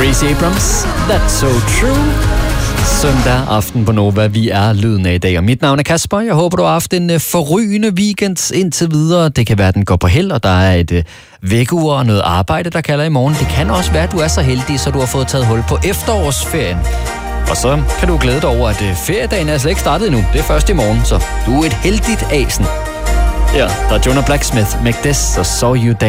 Gracie Abrams, That's So True. Søndag aften på Nova. Vi er lyden af i dag, og mit navn er Kasper. Jeg håber, du har haft en forrygende weekend indtil videre. Det kan være, at den går på held, og der er et vækkeur og noget arbejde, der kalder i morgen. Det kan også være, at du er så heldig, så du har fået taget hul på efterårsferien. Og så kan du glæde dig over, at feriedagen er slet ikke startet endnu. Det er først i morgen, så du er et heldigt asen. Ja, der er Jonah Blacksmith, Make This og Saw You